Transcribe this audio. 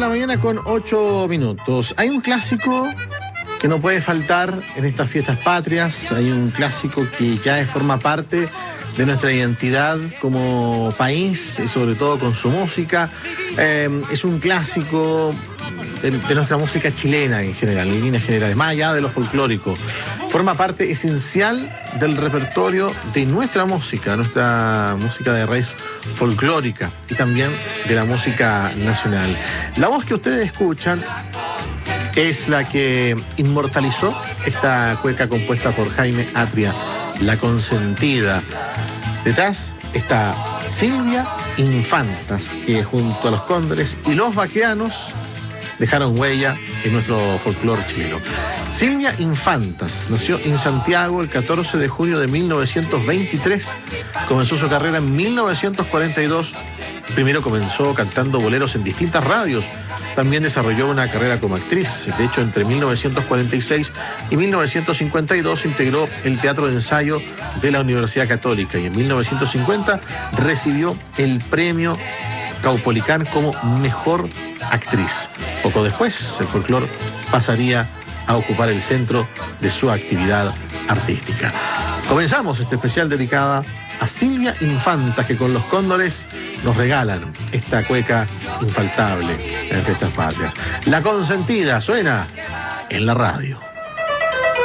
la mañana con 8 minutos. Hay un clásico que no puede faltar en estas fiestas patrias. Hay un clásico que ya forma parte de nuestra identidad como país, y sobre todo con su música. Es un clásico de nuestra música chilena en general, en líneas generales, más allá de lo folclórico. Forma parte esencial del repertorio de nuestra música de raíz folclórica y también de la música nacional. La voz que ustedes escuchan es la que inmortalizó esta cueca compuesta por Jaime Atria, La Consentida. Detrás está Silvia Infantas, que junto a los Cóndores y los Baqueanos dejaron huella en nuestro folclore chileno. Silvia Infantas nació en Santiago el 14 de junio de 1923. Comenzó su carrera en 1942. Primero comenzó cantando boleros en distintas radios. También desarrolló una carrera como actriz. De hecho, entre 1946 y 1952 integró el Teatro de Ensayo de la Universidad Católica y en 1950 recibió el premio Caupolicán como mejor actriz. Poco después, el folclore pasaría a ocupar el centro de su actividad artística. Comenzamos este especial dedicada a Silvia Infantas, que con los Cóndores nos regalan esta cueca infaltable en Fiestas Patrias. La Consentida suena en la radio.